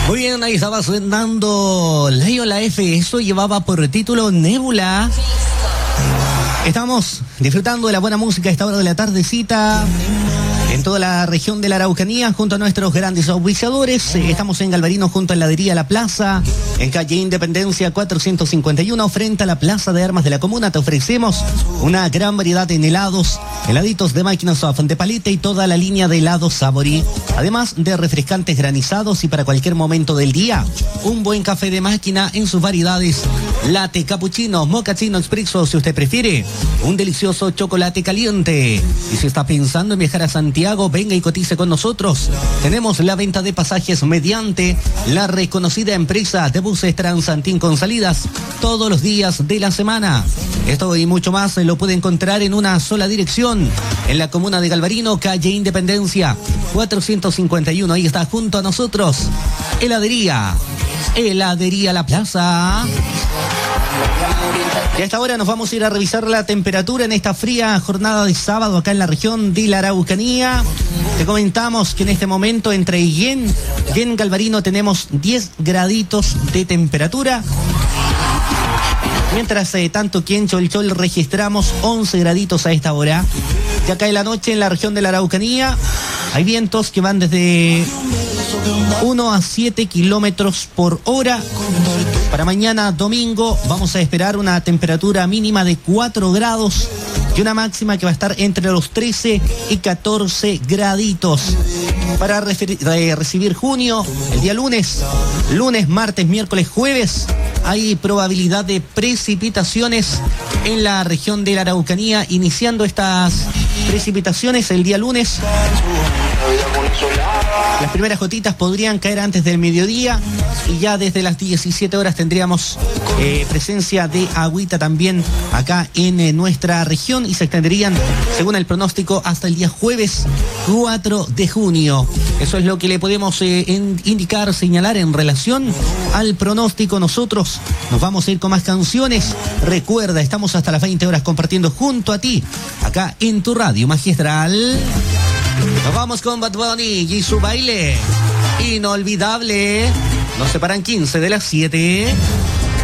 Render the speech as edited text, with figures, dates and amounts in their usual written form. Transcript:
Muy bien, ahí estaba sonando Leo la F. Eso llevaba por título Nebula. Estamos disfrutando de la buena música a esta hora de la tardecita en toda la región de la Araucanía junto a nuestros grandes auspiciadores. Estamos en Galvarino junto a Heladería La Plaza, en calle Independencia 451 frente a la Plaza de Armas de la Comuna. Te ofrecemos una gran variedad en helados, heladitos de máquinas de paleta y toda la línea de helados Sabori. Además de refrescantes granizados y para cualquier momento del día, un buen café de máquina en sus variedades. Latte, cappuccino, mochaccino, expresso, si usted prefiere. Un delicioso chocolate caliente. Y si está pensando en viajar a Santiago, venga y cotice con nosotros. Tenemos la venta de pasajes mediante la reconocida empresa de buses Transantín con salidas todos los días de la semana. Esto y mucho más lo puede encontrar en una sola dirección, en la comuna de Galvarino, calle Independencia 451. Ahí está junto a nosotros Heladería La Plaza. Y a esta hora nos vamos a ir a revisar la temperatura en esta fría jornada de sábado acá en la región de la Araucanía. Te comentamos que en este momento entre Higuén y en Galvarino tenemos 10 graditos de temperatura. Mientras tanto aquí en Cholchol registramos 11 graditos a esta hora. Ya cae la noche en la región de la Araucanía. Hay vientos que van desde 1 a 7 kilómetros por hora. Para mañana domingo vamos a esperar una temperatura mínima de 4 grados y una máxima que va a estar entre los 13 y 14 graditos. Para recibir junio, el día lunes, martes, miércoles, jueves, hay probabilidad de precipitaciones en la región de la Araucanía, iniciando estas precipitaciones el día lunes. Las primeras gotitas podrían caer antes del mediodía y ya desde las 17 horas tendríamos presencia de agüita también acá en nuestra región y se extenderían, según el pronóstico, hasta el día jueves 4 de junio. Eso es lo que le podemos indicar, señalar en relación al pronóstico. Nosotros nos vamos a ir con más canciones. Recuerda, estamos hasta las 20 horas compartiendo junto a ti, acá en tu radio magistral. Nos vamos con Bad Bunny y su baile inolvidable. Nos separan 15 de las 7.